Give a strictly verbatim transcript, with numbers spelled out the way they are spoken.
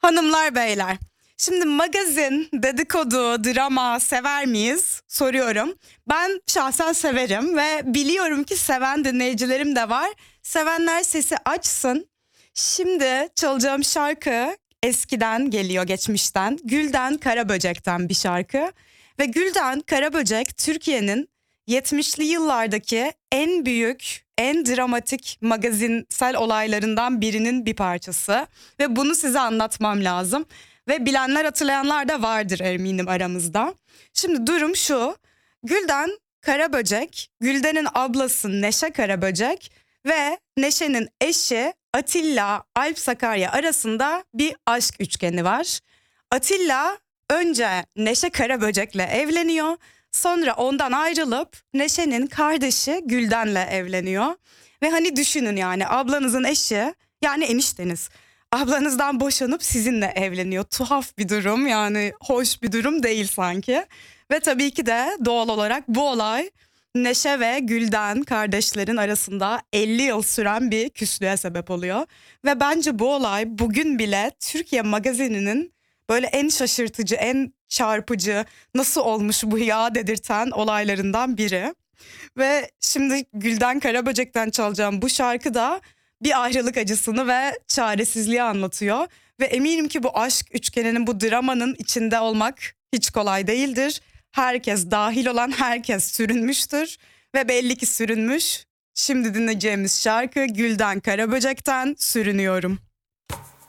Hanımlar beyler, şimdi magazin, dedikodu, drama sever miyiz? Soruyorum. Ben şahsen severim ve biliyorum ki seven dinleyicilerim de var. Sevenler sesi açsın. Şimdi çalacağım şarkı eskiden geliyor, geçmişten. Gülden Karaböcek'ten bir şarkı. Ve Gülden Karaböcek Türkiye'nin yetmişli yıllardaki en büyük, en dramatik magazinsel olaylarından birinin bir parçası. Ve bunu size anlatmam lazım. Ve bilenler, hatırlayanlar da vardır eminim aramızda. Şimdi durum şu: Gülden Karaböcek, Gülden'in ablası Neşe Karaböcek ve Neşe'nin eşi Atilla Alp Sakarya arasında bir aşk üçgeni var. Atilla önce Neşe Karaböcek'le evleniyor. Sonra ondan ayrılıp Neşe'nin kardeşi Gülden'le evleniyor. Ve hani düşünün, yani ablanızın eşi, yani enişteniz, ablanızdan boşanıp sizinle evleniyor. Tuhaf bir durum, yani hoş bir durum değil sanki. Ve tabii ki de doğal olarak bu olay Neşe ve Gülden kardeşlerin arasında elli yıl süren bir küslüğe sebep oluyor. Ve bence bu olay bugün bile Türkiye magazininin böyle en şaşırtıcı, en çarpıcı, nasıl olmuş bu ya dedirten olaylarından biri. Ve şimdi Gülden Karaböcek'ten çalacağım bu şarkı da bir ayrılık acısını ve çaresizliği anlatıyor. Ve eminim ki bu aşk üçgeninin, bu dramanın içinde olmak hiç kolay değildir. Herkes, dahil olan herkes sürünmüştür ve belli ki sürünmüş. Şimdi dinleyeceğimiz şarkı Gülden Karaböcek'ten Sürünüyorum.